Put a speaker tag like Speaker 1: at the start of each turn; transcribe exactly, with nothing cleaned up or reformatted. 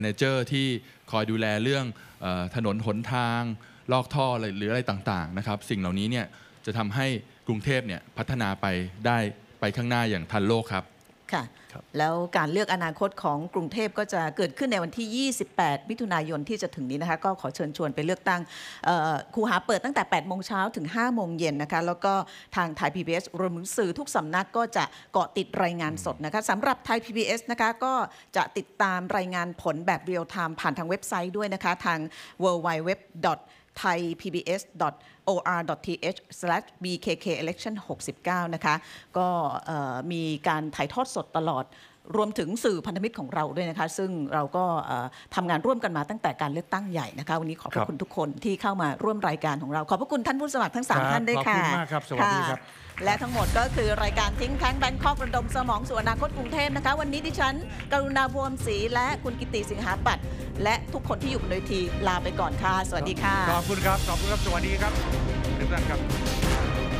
Speaker 1: เนเจอร์ที่คอยดูแลเรื่องเอ่อถนนหนทางลอกท่ออะไรหรืออะไรต่างๆนะครับสิ่งเหล่านี้เนี่ยจะทำให้กรุงเทพเนี่ยพัฒนาไปได้ไปข้างหน้าอย่างทันโลกครับ
Speaker 2: ค่ะแล้วการเลือกอนาคตของกรุงเทพก็จะเกิดขึ้นในวันที่ ยี่สิบแปด มิถุนายนที่จะถึงนี้นะคะก็ขอเชิญชวนไปเลือกตั้งคูหาเปิดตั้งแต่ แปดโมงเช้าถึง ห้าโมงเย็นนะคะแล้วก็ทางไทย พี บี เอส รวมถึงสื่อทุกสำนักก็จะเกาะติดรายงานสดนะคะสำหรับไทย พี บี เอส นะคะก็จะติดตามรายงานผลแบบเรียลไทม์ผ่านทางเว็บไซต์ด้วยนะคะทาง ดับเบิลยู ดับเบิลยู ดับเบิลยู ดอท ไทย พี บี เอส ดอท โอ อาร์ ดอท ที เอช สแลช บี เค เค อี อี เลคชั่น หกสิบเก้า นะคะก็มีการถ่ายทอดสดตลอดรวมถึงสื่อพันธมิตรของเราด้วยนะคะซึ่งเราก็ทำงานร่วมกันมาตั้งแต่การเลือกตั้งใหญ่นะคะวันนี้ขอบพระคุณทุกคนที่เข้ามาร่วมรายการของเราขอบพระคุณท่านผู้สมัครทั้งสามท่านด้วยค่ะ
Speaker 3: ขอบคุณมากครับสวัสดีครับ
Speaker 2: และทั้งหมดก็คือรายการทิ้งแท้งแบงคอกระดมสมองสู่อนาคตกรุงเทพนะคะวันนี้ดิฉันกรุณาพวมศรีและคุณกิติสิงหาปัตย์และทุกคนที่อยู่บนเวทีลาไปก่อนค่ะสวัสดีค่ะ
Speaker 3: ขอบคุณครับขอบคุณครับสวัสดีครับทุกท่านครับ